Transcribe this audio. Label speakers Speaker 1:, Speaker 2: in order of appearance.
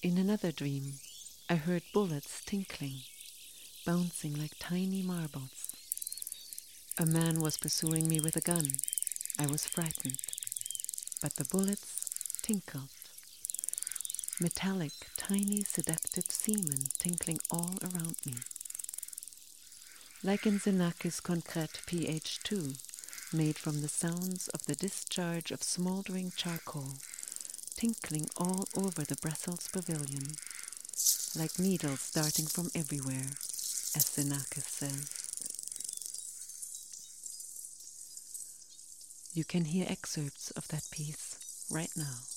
Speaker 1: In another dream, I heard bullets tinkling, bouncing like tiny marbles. A man was pursuing me with a gun. I was frightened, but the bullets tinkled. Metallic, tiny, seductive semen tinkling all around me. Like in Xenakis Concrete pH2, made from the sounds of the discharge of smoldering charcoal, tinkling all over the Brussels pavilion, like needles darting from everywhere, as Xenakis says. You can hear excerpts of that piece right now.